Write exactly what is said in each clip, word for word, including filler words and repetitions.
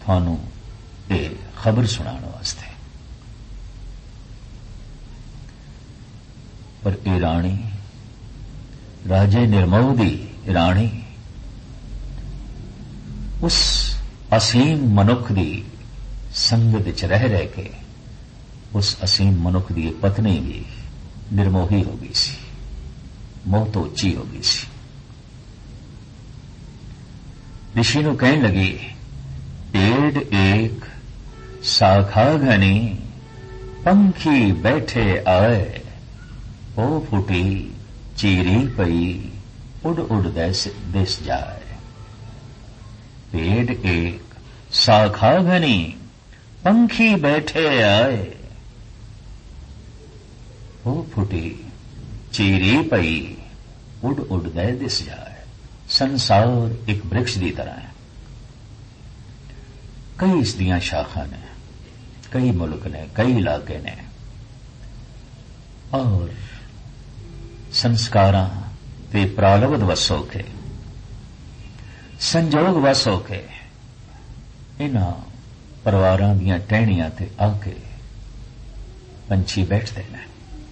थानू ये खबर सुनाने वास्ते। पर ये राणी राजे निर्मोह दी राणी उस असीम मनुख दी संगत च रह रह के उस असीम मनुख दी पत्नी भी निर्मोही हो गई सी, मोह तो उच्ची हो गई सी। ऋषि नूं कहन लगी, पेड़ एक शाखा घनी पंखी बैठे आए, ओ फूटी चीरी पई उड़ उड़ देस दिस जाए। पेड़ एक शाखा घनी पंखी बैठे आए, ओ फूटी चीरी पई उड़ उड़ दे दिस जाए। संसार एक वृक्ष की तरह है, कई इसदियां शाखा ने, कई मुल्क ने, कई इलाके ने, और संस्कारां ते प्रालब्ध वस होके संजोग वस होके इन्हां परिवारां दीयां टहनियां ते आके पंछी बैठते हैं।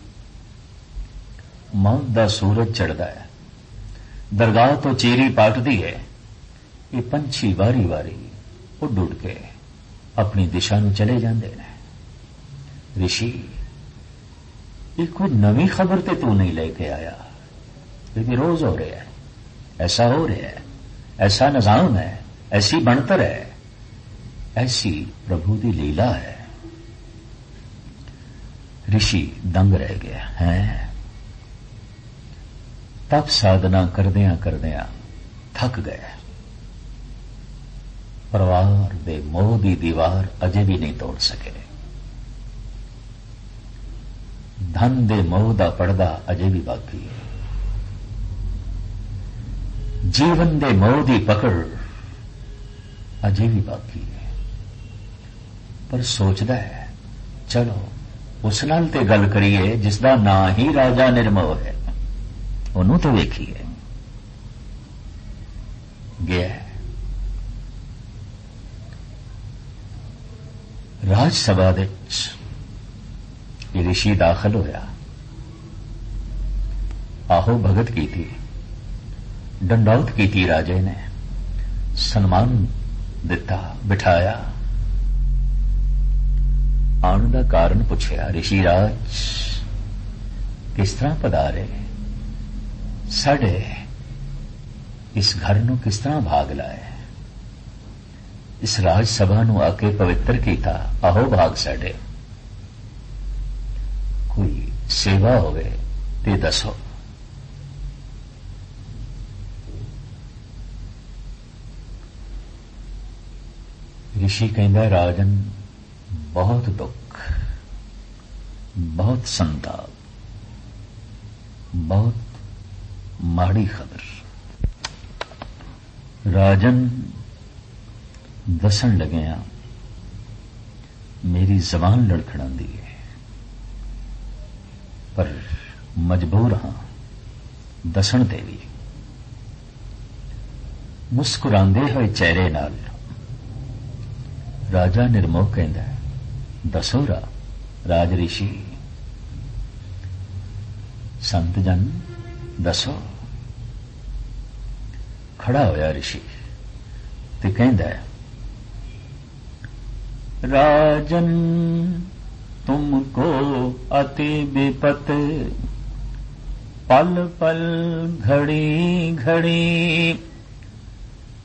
मौत दा सूरज चढ़दा है, दरगाह तो चीरी पाटदी है, ये पंछी वारी वारी उड़ उड़ के अपनी दिशा नूं चले जांदे ने। ऋषि, ये कोई नवी खबर ते तू नहीं लेके आया, क्योंकि रोज हो रहा है, ऐसा हो रहा है, ऐसा निजाम है, ऐसी बनतर है, ऐसी प्रभु की लीला है। ऋषि दंग रह गया है। तप साधना करदियां करदियां थक गए। परिवार दे मोह दी दीवार अजे भी नहीं तोड़ सके, धन दे मोह दा पर्दा अजे भी बाकी है, जीवन दे मोह दी पकड़ अजे भी बाकी है। पर सोचदा है, चलो उस नाल ते गल करिए जिसदा ना ही राजा निर्मोह है, ਉਹਨੂੰ तो वेखिए। गया राज सभा दे ऋषि दाखिल होया, आहो भगत की थी, डंडौत की थी, राजे ने सन्मान दिता, बिठाया, आने का कारण पूछया। ऋषि राज किस तरह पधारे, साढ़े इस घर नूं किस तरह भाग लाए, इस राज सभा नूं आके पवित्र कीता, आहो भाग साढ़े, कोई सेवा होवे ते दसो। ऋषि कहंदा, राजन बहुत दुख, बहुत संताप, बहुत माड़ी खबर। राजन दसन लगे हैं, मेरी जबान लड़खड़ांदी है, पर मजबूर हां दसन ते भी। मुस्कुरांदे हुए चेहरे नाल राजा निर्मोह कहंदा है, दसो रा राज ऋषि, संत जन दसो। खड़ा होया ऋषि ते कहंदा है, राजन तुमको अति विपत, पल पल घड़ी घड़ी